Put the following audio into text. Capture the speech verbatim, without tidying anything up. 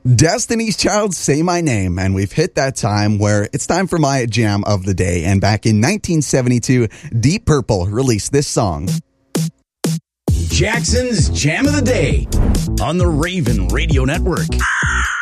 Destiny's Child, Say My Name, and we've hit that time where it's time for my jam of the day. And back in nineteen seventy-two, Deep Purple released this song. Jackson's Jam of the Day on the Raven Radio Network.